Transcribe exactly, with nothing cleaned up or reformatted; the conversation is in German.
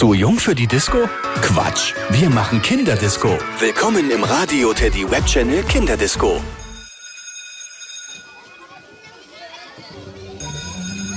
Zu jung für die Disco? Quatsch, wir machen Kinderdisco. Willkommen im Radio Teddy Web Channel Kinderdisco.